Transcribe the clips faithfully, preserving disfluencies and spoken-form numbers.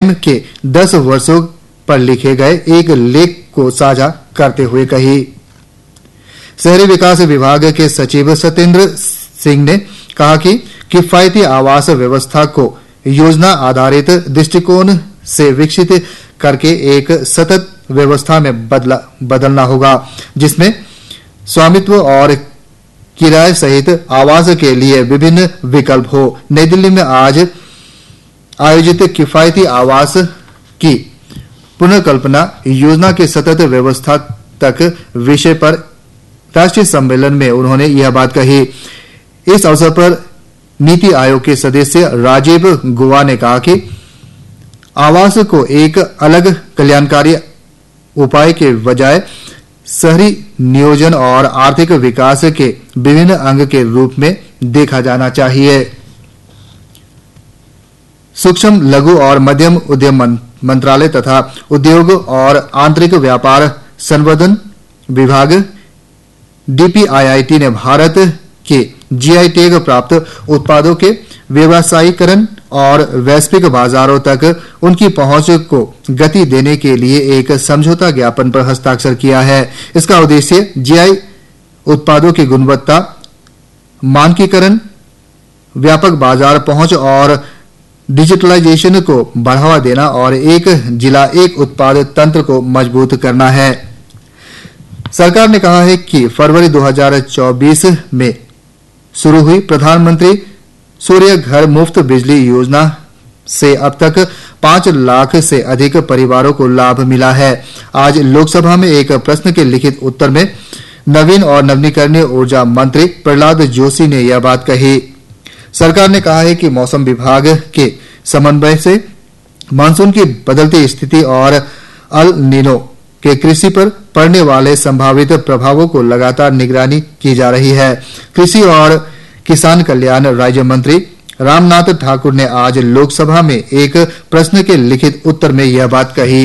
के दस वर्षों पर लिखे गए एक लेख को साझा करते हुए कही। शहरी विकास विभाग के सचिव सत्येंद्र सिंह ने कहा कि किफायती आवास व्यवस्था को योजना आधारित दृष्टिकोण से विकसित करके एक सतत व्यवस्था में बदला बदलना होगा, जिसमें स्वामित्व और किराए सहित आवास के लिए विभिन्न विकल्प हो। नई दिल्ली में आज आयोजित किफायती आवास की पुनर्कल्पना योजना के सतत व्यवस्था तक विषय पर राष्ट्रीय सम्मेलन में उन्होंने यह बात कही। इस अवसर पर नीति आयोग के सदस्य राजीव गुहा ने कहा कि आवास को एक अलग कल्याणकारी उपाय के बजाय शहरी नियोजन और आर्थिक विकास के विभिन्न अंग के रूप में देखा जाना चाहिए। सूक्ष्म लघु और मध्यम उद्यम मंत्रालय तथा उद्योग और आंतरिक व्यापार संवर्धन विभाग डीपीआईआईटी ने भारत के जीआई टैग प्राप्त उत्पादों के व्यवसायीकरण और वैश्विक बाजारों तक उनकी पहुंच को गति देने के लिए एक समझौता ज्ञापन पर हस्ताक्षर किया है। इसका उद्देश्य जीआई उत्पादों की गुणवत्ता, मानकीकरण, व्यापक बाजार पहुंच और डिजिटलाइजेशन को बढ़ावा देना और एक जिला एक उत्पाद तंत्र को मजबूत करना है। सरकार ने कहा है कि फरवरी दो हज़ार चौबीस में शुरू हुई प्रधानमंत्री सूर्य घर मुफ्त बिजली योजना से अब तक पांच लाख से अधिक परिवारों को लाभ मिला है। आज लोकसभा में एक प्रश्न के लिखित उत्तर में नवीन और नवीकरणीय ऊर्जा मंत्री प्रहलाद जोशी ने यह बात कही। सरकार ने कहा है कि मौसम विभाग के समन्वय से मानसून की बदलती स्थिति और अल नीनो के कृषि पर पड़ने वाले संभावित प्रभावों को लगातार निगरानी की जा रही है। कृषि और किसान कल्याण राज्य मंत्री रामनाथ ठाकुर ने आज लोकसभा में एक प्रश्न के लिखित उत्तर में यह बात कही।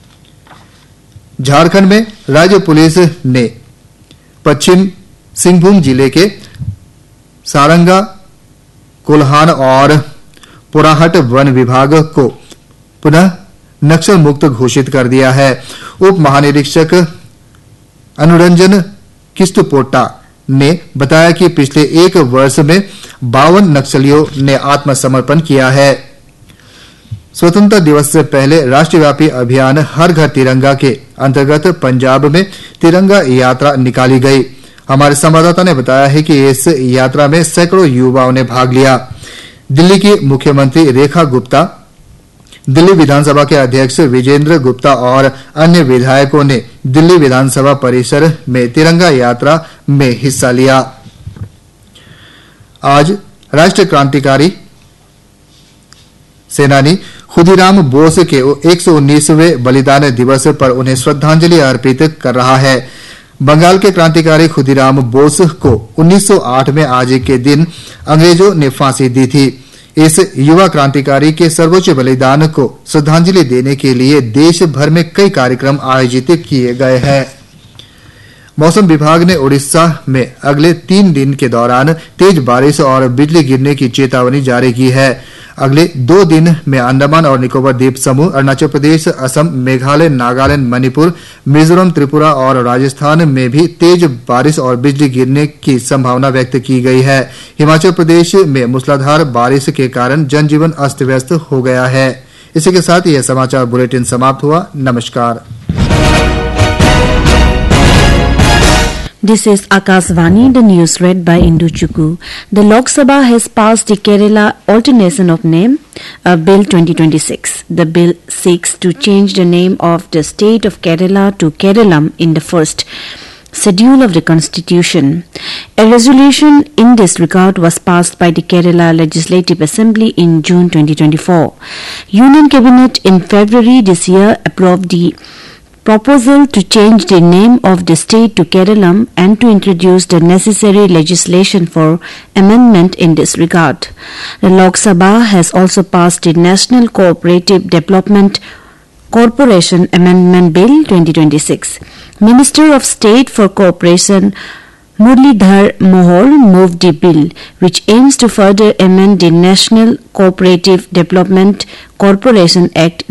झारखंड में राज्य पुलिस ने पश्चिम सिंहभूम जिले के सारंगा, कोल्हान और पोराहट वन विभाग को पुनः नक्सल मुक्त घोषित कर दिया है। उप महानिरीक्षक अनुरंजन किस्तुपोटा ने बताया कि पिछले एक वर्ष में बावन नक्सलियों ने आत्मसमर्पण किया है। स्वतंत्रता दिवस से पहले राष्ट्रव्यापी अभियान हर घर तिरंगा के अंतर्गत पंजाब में तिरंगा यात्रा निकाली गई। हमारे संवाददाता ने बताया है कि इस यात्रा में सैकड़ों युवाओं ने भाग लिया। दिल्ली की मुख्यमंत्री रेखा गुप्ता, दिल्ली विधानसभा के अध्यक्ष विजेंद्र गुप्ता और अन्य विधायकों ने दिल्ली विधानसभा परिसर में तिरंगा यात्रा में हिस्सा लिया। आज राष्ट्रीय क्रांतिकारी सेनानी खुदीराम बोस के एक सौ उन्नीसवें बलिदान दिवस पर उन्हें श्रद्धांजलि अर्पित कर रहा है। बंगाल के क्रांतिकारी खुदीराम बोस को उन्नीस सौ आठ में आज के दिन अंग्रेजों ने फांसी दी थी। इस युवा क्रांतिकारी के सर्वोच्च बलिदान को श्रद्धांजलि देने के लिए देश भर में कई कार्यक्रम आयोजित किए गए हैं। मौसम विभाग ने उड़ीसा में अगले तीन दिन के दौरान तेज बारिश और बिजली गिरने की चेतावनी जारी की है। अगले दो दिन में अंडमान और निकोबार द्वीप समूह, अरुणाचल प्रदेश, असम, मेघालय, नागालैंड, मणिपुर, मिजोरम, त्रिपुरा और राजस्थान में भी तेज बारिश और बिजली गिरने की संभावना व्यक्त की गई है। हिमाचल प्रदेश में मूसलाधार बारिश के कारण जनजीवन अस्त व्यस्त हो गया है। इसी के साथ यह समाचार बुलेटिन समाप्त हुआ। नमस्कार। This is Akashvani, the news read by Indu Chukwu. The Lok Sabha has passed the Kerala Alternation of Name uh, Bill twenty twenty-six. The bill seeks to change the name of the state of Kerala to Keralam in the first schedule of the Constitution. A resolution in this regard was passed by the Kerala Legislative Assembly in June twenty twenty-four. Union Cabinet in February this year approved the proposal to change the name of the state to Keralam and to introduce the necessary legislation for amendment in this regard. The Lok Sabha has also passed the National Cooperative Development Corporation Amendment Bill twenty twenty-six. Minister of State for Cooperation Muralidhar Mohol moved the bill, which aims to further amend the National Cooperative Development Corporation Act